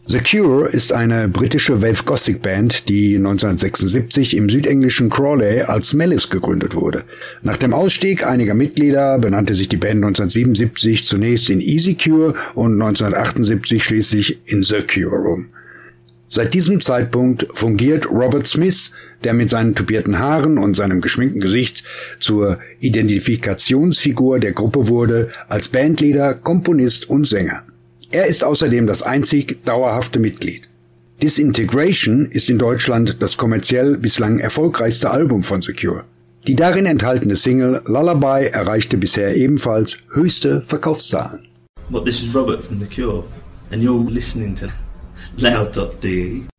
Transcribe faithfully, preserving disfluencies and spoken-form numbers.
The Cure ist eine britische Wave-Gothic-Band, die neunzehnhundertsechsundsiebzig im südenglischen Crawley als Malice gegründet wurde. Nach dem Ausstieg einiger Mitglieder benannte sich die Band neunzehnhundertsiebenundsiebzig zunächst in Easy Cure und neunzehnhundertachtundsiebzig schließlich in The Cure um. Seit diesem Zeitpunkt fungiert Robert Smith, der mit seinen tupierten Haaren und seinem geschminkten Gesicht zur Identifikationsfigur der Gruppe wurde, als Bandleader, Komponist und Sänger. Er ist außerdem das einzig dauerhafte Mitglied. Disintegration ist in Deutschland das kommerziell bislang erfolgreichste Album von The Cure. Die darin enthaltene Single Lullaby erreichte bisher ebenfalls höchste Verkaufszahlen. Well, this is Robert from The Cure and you're listening to Loud dot D E.